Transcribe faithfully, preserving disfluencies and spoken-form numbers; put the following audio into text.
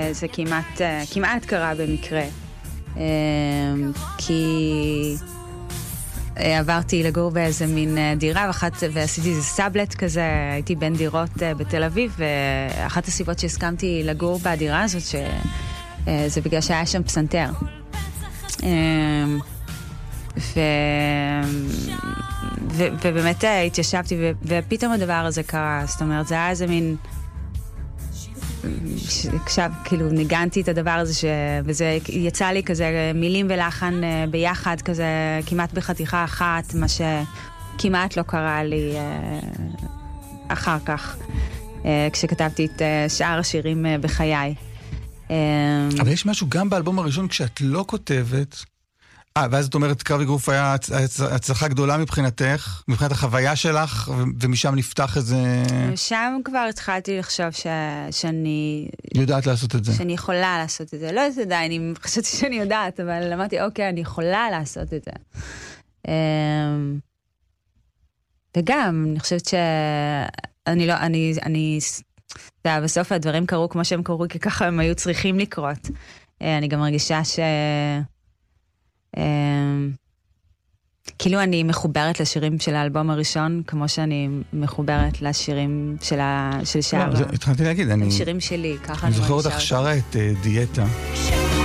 זה כמעט, כמעט קרה במקרה. כי עברתי לגור באיזה מין דירה, ואחת, ועשיתי איזה סאבלט כזה, הייתי בין דירות בתל אביב, ואחת הסיבות שהסכמתי לגור בדירה הזאת, שזה בגלל שהיה שם פסנתר. ו... ו... ובאמת התיישבתי, ו... ופתאום הדבר הזה קרה, זאת אומרת, זה היה איזה מין... עכשיו, כאילו, ניגנתי את הדבר הזה, ש... וזה יצא לי כזה מילים ולחן ביחד, כזה כמעט בחתיכה אחת, מה שכמעט לא קרה לי אחר כך, כשכתבתי את שאר השירים בחיי. אבל יש משהו גם באלבום הראשון, כשאת לא כותבת, אה, ואז את אומרת, קרב אגרוף היה הצלחה גדולה מבחינתך, מבחינת החוויה שלך, ומשם נפתח איזה... שם כבר התחלתי לחשוב ש... שאני... יודעת לעשות את זה. שאני יכולה לעשות את זה. לא יודעת, אני חשבתי שאני יודעת, אבל אמרתי, אוקיי, אני יכולה לעשות את זה. וגם, אני חושבת ש... אני לא, אני... אני... בסוף הדברים קרו כמו שהם קרו, כי ככה הם היו צריכים לקרות. אני גם מרגישה ש... כאילו אני מחוברת לשירים של האלבום הראשון, כמו שאני מחוברת לשירים של שער. התחלתי להגיד, אני... שירים שלי, ככה אני זוכר אותך שרה את דיאטה.